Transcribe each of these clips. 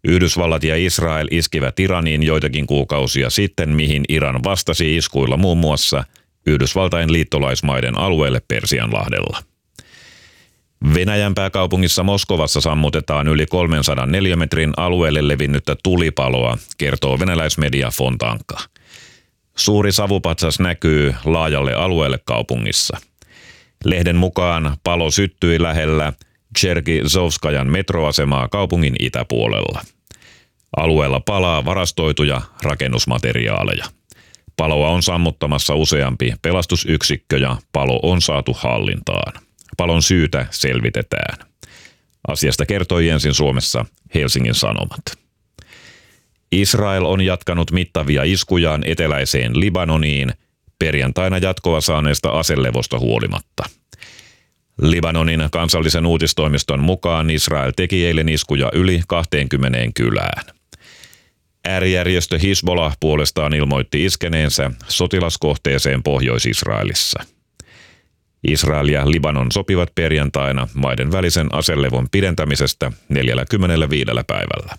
Yhdysvallat ja Israel iskivät Iraniin joitakin kuukausia sitten, mihin Iran vastasi iskuilla muun muassa Yhdysvaltain liittolaismaiden alueelle Persianlahdella. Venäjän pääkaupungissa Moskovassa sammutetaan yli 300 neliömetrin alueelle levinnyttä tulipaloa, kertoo venäläismedia Fontanka. Suuri savupatsas näkyy laajalle alueelle kaupungissa. Lehden mukaan palo syttyi lähellä Cherkizovskajan metroasemaa kaupungin itäpuolella. Alueella palaa varastoituja rakennusmateriaaleja. Paloa on sammuttamassa useampi pelastusyksikkö ja palo on saatu hallintaan. Palon syytä selvitetään. Asiasta kertoi ensin Suomessa Helsingin Sanomat. Israel on jatkanut mittavia iskujaan eteläiseen Libanoniin perjantaina jatkoa saaneesta aselevosta huolimatta. Libanonin kansallisen uutistoimiston mukaan Israel teki eilen iskuja yli 20 kylään. Äärijärjestö Hizbollah puolestaan ilmoitti iskeneensä sotilaskohteeseen Pohjois-Israelissa. Israel ja Libanon sopivat perjantaina maiden välisen aselevon pidentämisestä 45 päivällä.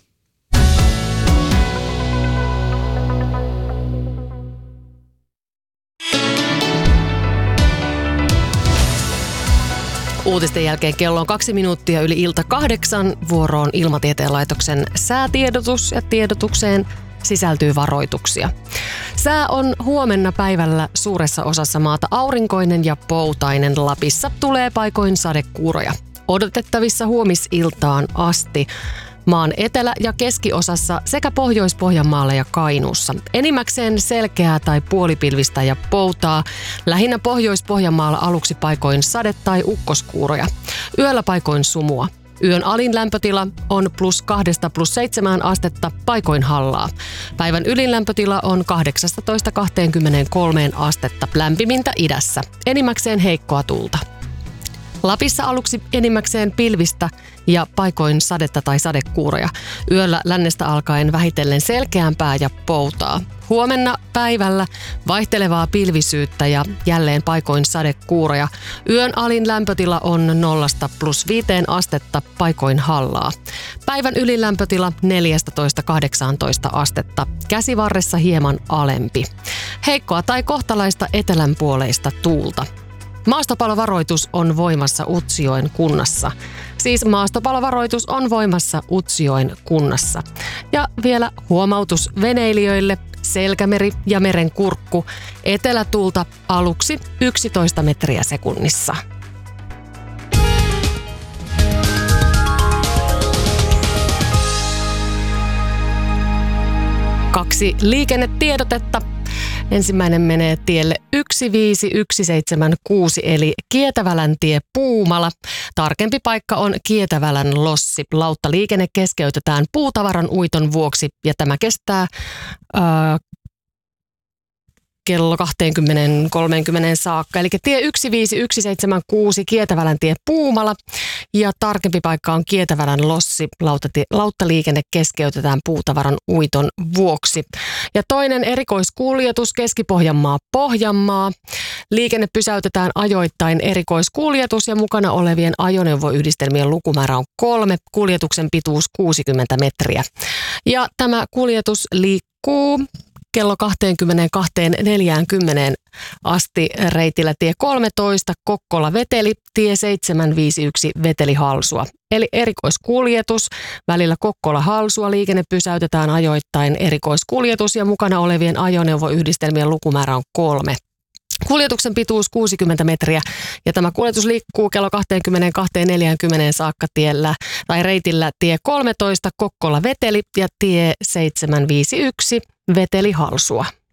Uutisten jälkeen kello on 2 minuuttia yli ilta 8. Vuoroon Ilmatieteen laitoksen säätiedotus ja tiedotukseen sisältyy varoituksia. Sää on huomenna päivällä suuressa osassa maata aurinkoinen ja poutainen. Lapissa tulee paikoin sadekuuroja. Odotettavissa huomisiltaan asti maan etelä- ja keskiosassa sekä Pohjois-Pohjanmaalla ja Kainuussa. Enimmäkseen selkeää tai puolipilvistä ja poutaa. Lähinnä Pohjois-Pohjanmaalla aluksi paikoin sade- tai ukkoskuuroja. Yöllä paikoin sumua. Yön alin lämpötila on +2 + 7 astetta, paikoin hallaa. Päivän ylin lämpötila on 18–23 astetta, lämpimintä idässä. Enimmäkseen heikkoa tuulta. Lapissa aluksi enimmäkseen pilvistä ja paikoin sadetta tai sadekuuroja. Yöllä lännestä alkaen vähitellen selkeämpää ja poutaa. Huomenna päivällä vaihtelevaa pilvisyyttä ja jälleen paikoin sadekuuroja. Yön alin lämpötila on 0 + 5 astetta, paikoin hallaa. Päivän ylin lämpötila 14–18 astetta, käsivarressa hieman alempi. Heikkoa tai kohtalaista etelänpuoleista tuulta. Maastopalovaroitus on voimassa Utsjoen kunnassa. Siis maastopalovaroitus on voimassa Utsjoen kunnassa. Ja vielä huomautus veneilijöille: Selkämeri ja Merenkurkku, etelätuulta aluksi 11 metriä sekunnissa. Kaksi liikennetiedotetta. Ensimmäinen menee tielle 15176 eli Kietäväläntie Puumala. Tarkempi paikka on Kietävälän lossi. Lauttaliikenne keskeytetään puutavaran uiton vuoksi ja tämä kestää kello 20:30 saakka. Eli tie 15176 Kietäväläntie Puumala ja tarkempi paikka on Kietävälän lossi. Lauttaliikenne keskeytetään puutavaran uiton vuoksi. Ja toinen erikoiskuljetus Keski-Pohjanmaa Pohjanmaa. Liikenne pysäytetään ajoittain erikoiskuljetus ja mukana olevien ajoneuvoyhdistelmien lukumäärä on 3. Kuljetuksen pituus 60 metriä. Ja tämä kuljetus liikkuu kello 22:40 asti reitillä tie 13 Kokkola-Veteli, tie 751 Veteli-Halsua. Eli erikoiskuljetus välillä Kokkola-Halsua. Liikenne pysäytetään ajoittain erikoiskuljetus ja mukana olevien ajoneuvoyhdistelmien lukumäärä on 3. Kuljetuksen pituus 60 metriä ja tämä kuljetus liikkuu kello 22:40 saakka tiellä tai reitillä tie 13 Kokkola-Veteli ja tie 751 Veteli-Halsua.